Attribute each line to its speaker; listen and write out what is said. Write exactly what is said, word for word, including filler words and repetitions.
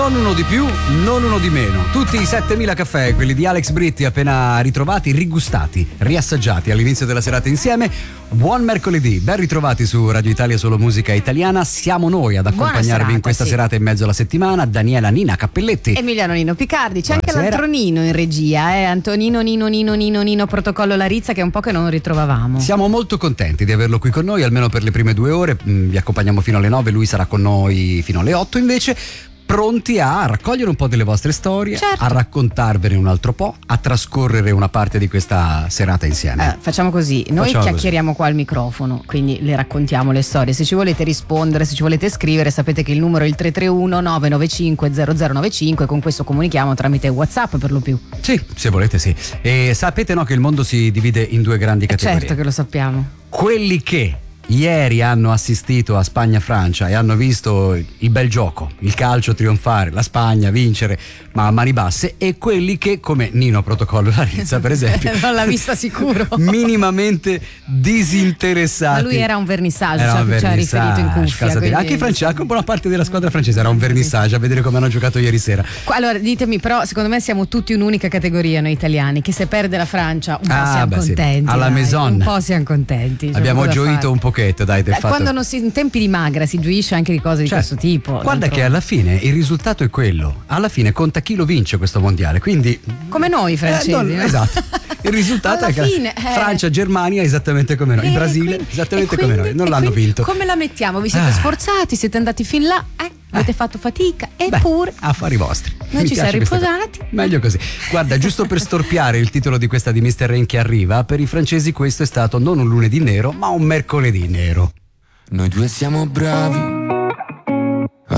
Speaker 1: Non uno di più, non uno di meno. Tutti i settemila caffè, quelli di Alex Britti, appena ritrovati, rigustati, riassaggiati all'inizio della serata insieme. Buon mercoledì, ben ritrovati su Radio Italia Solo Musica Italiana. Siamo noi ad accompagnarvi serata, in questa sì. serata in mezzo alla settimana. Daniela Nina Cappelletti,
Speaker 2: Emiliano Nino Picardi, c'è
Speaker 1: Buonasera.
Speaker 2: Anche l'altro Nino in regia, eh? Antonino Nino Nino Nino Nino Protocollo Larizza, che è un po' che non ritrovavamo.
Speaker 1: Siamo molto contenti di averlo qui con noi, almeno per le prime due ore. Vi accompagniamo fino alle nove, lui sarà con noi fino alle otto invece. Pronti a raccogliere un po' delle vostre storie,
Speaker 2: certo.
Speaker 1: a raccontarvene un altro po', a trascorrere una parte di questa serata insieme.
Speaker 2: Eh, facciamo così, noi
Speaker 1: Facciamo
Speaker 2: chiacchieriamo
Speaker 1: così.
Speaker 2: qua al microfono, quindi le raccontiamo le storie. Se ci volete rispondere, se ci volete scrivere, sapete che il numero è il tre tre uno nove nove cinque zero zero nove cinque, con questo comunichiamo tramite WhatsApp per lo più.
Speaker 1: Sì, se volete sì. E sapete no che il mondo si divide in due grandi categorie.
Speaker 2: Certo che lo sappiamo.
Speaker 1: Quelli che ieri hanno assistito a Spagna-Francia e hanno visto il bel gioco, il calcio trionfare, la Spagna vincere ma a mani basse, e quelli che, come Nino Protocollo Larizza per esempio,
Speaker 2: non l'ha vista sicuro,
Speaker 1: minimamente disinteressati.
Speaker 2: Ma lui era un vernissage,
Speaker 1: era un
Speaker 2: ci ha riferito in cuffia, quindi...
Speaker 1: anche i francesi, anche buona parte della squadra francese era un vernissage a vedere come hanno giocato ieri sera.
Speaker 2: Allora ditemi, però secondo me siamo tutti un'unica categoria noi italiani, che se perde la Francia un po'
Speaker 1: ah,
Speaker 2: siamo
Speaker 1: beh,
Speaker 2: contenti,
Speaker 1: sì. Alla
Speaker 2: dai,
Speaker 1: Maison
Speaker 2: un po' siamo contenti,
Speaker 1: abbiamo gioito un pochetto dai del
Speaker 2: quando
Speaker 1: fatto...
Speaker 2: non si, in tempi di magra si gioisce anche di cose di
Speaker 1: cioè,
Speaker 2: questo tipo.
Speaker 1: Guarda che alla fine il risultato è quello, alla fine conta chi lo vince questo mondiale, quindi
Speaker 2: come noi francesi,
Speaker 1: eh, non,
Speaker 2: no?
Speaker 1: esatto, il risultato
Speaker 2: alla
Speaker 1: è che
Speaker 2: fine, eh.
Speaker 1: Francia, Germania esattamente come noi,
Speaker 2: eh,
Speaker 1: il Brasile
Speaker 2: quindi,
Speaker 1: esattamente
Speaker 2: quindi,
Speaker 1: come noi, non l'hanno
Speaker 2: quindi,
Speaker 1: vinto.
Speaker 2: Come la mettiamo? Vi siete
Speaker 1: ah.
Speaker 2: sforzati, siete andati fin là, eh? Avete
Speaker 1: eh.
Speaker 2: fatto fatica,
Speaker 1: Beh,
Speaker 2: eppure
Speaker 1: affari vostri.
Speaker 2: noi
Speaker 1: Mi
Speaker 2: ci siamo
Speaker 1: piace
Speaker 2: riposati.
Speaker 1: Meglio così. Guarda, giusto per storpiare il titolo di questa di mister Rain che arriva, per i francesi questo è stato non un lunedì nero ma un mercoledì nero.
Speaker 3: Noi due siamo bravi